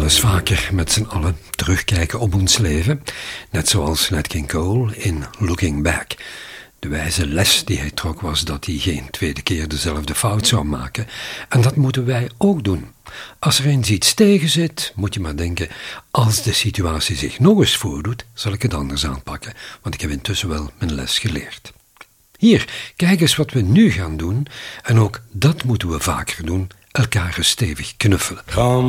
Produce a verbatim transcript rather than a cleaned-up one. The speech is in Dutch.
eens vaker met z'n allen terugkijken op ons leven, net zoals Nat King Cole in Looking Back. De wijze les die hij trok was dat hij geen tweede keer dezelfde fout zou maken. En dat moeten wij ook doen. Als er eens iets tegen zit, moet je maar denken, als de situatie zich nog eens voordoet, zal ik het anders aanpakken, want ik heb intussen wel mijn les geleerd. Hier, kijk eens wat we nu gaan doen, en ook dat moeten we vaker doen, elkaar stevig knuffelen.